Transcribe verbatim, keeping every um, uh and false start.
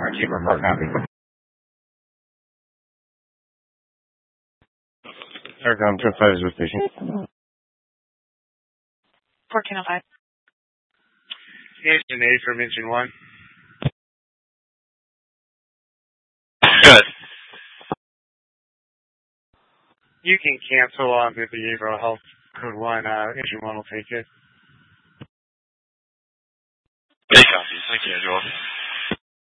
Archie, remote copy. Aircom, Twin Fighters with station. fourteen oh five. Engine eight from engine one. Good. You can cancel on the behavioral health code one. Uh, engine one will take it. Take copy. Thank you, Angela.